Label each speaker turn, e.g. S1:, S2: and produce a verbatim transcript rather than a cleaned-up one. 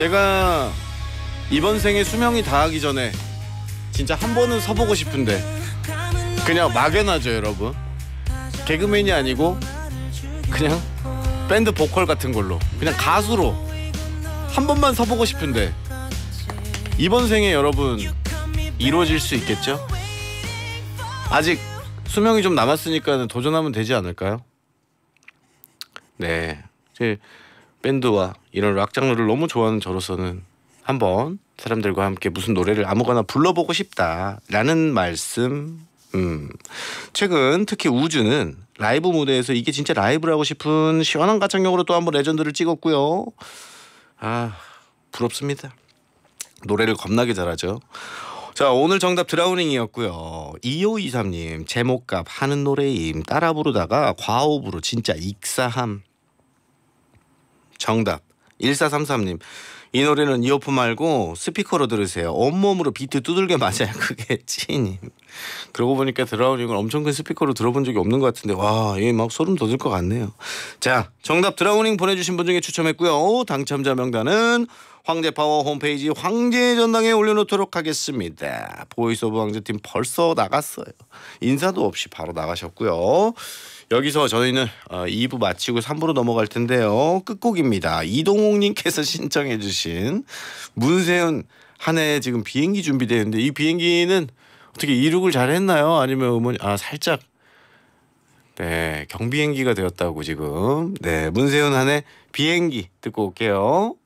S1: 제가 이번 생에 수명이 다하기 전에 진짜 한 번은 서보고 싶은데 그냥 막연하죠 여러분. 개그맨이 아니고 그냥 밴드 보컬 같은 걸로 그냥 가수로 한 번만 서보고 싶은데 이번 생에 여러분 이루어질 수 있겠죠? 아직 수명이 좀 남았으니까 도전하면 되지 않을까요? 네, 제 밴드와 이런 락 장르를 너무 좋아하는 저로서는 한번 사람들과 함께 무슨 노래를 아무거나 불러보고 싶다라는 말씀. 음, 최근 특히 우주는 라이브 무대에서 이게 진짜 라이브라고 싶은 시원한 가창력으로 또 한번 레전드를 찍었고요. 아, 부럽습니다. 노래를 겁나게 잘하죠. 자, 오늘 정답 드라우닝이었고요. 이오이삼 님 제목값 하는 노래임 따라 부르다가 과호흡으로 진짜 익사함. 정답 일사삼삼 님 이 노래는 이어폰 말고 스피커로 들으세요. 온몸으로 비트 두들겨 맞아야 그게 찌님. 그러고 보니까 드라우닝을 엄청 큰 스피커로 들어본 적이 없는 것 같은데 와, 얘 막 소름 돋을 것 같네요. 자, 정답 드라우닝 보내주신 분 중에 추첨했고요. 당첨자 명단은 황제파워 홈페이지 황제의 전당에 올려놓도록 하겠습니다. 보이스 오브 황제팀 벌써 나갔어요. 인사도 없이 바로 나가셨고요. 여기서 저희는 이 부 마치고 삼 부로 넘어갈 텐데요. 끝곡입니다. 이동욱님께서 신청해 주신 문세윤 한 해 지금 비행기 준비되는데 이 비행기는 어떻게 이륙을 잘 했나요? 아니면 어머니 아 살짝 네 경비행기가 되었다고 지금. 네 문세윤 한 해 비행기 듣고 올게요.